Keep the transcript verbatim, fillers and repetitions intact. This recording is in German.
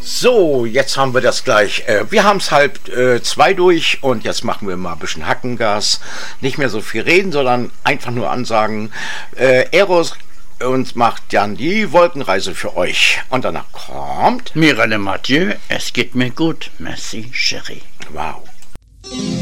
So, jetzt haben wir das gleich. Äh, wir haben es halb äh, zwei durch und jetzt machen wir mal ein bisschen Hackengas. Nicht mehr so viel reden, sondern einfach nur ansagen. Äh, Eros und macht dann die Wolkenreise für euch. Und danach kommt Mireille Mathieu, es geht mir gut. Merci, Chérie. Wow.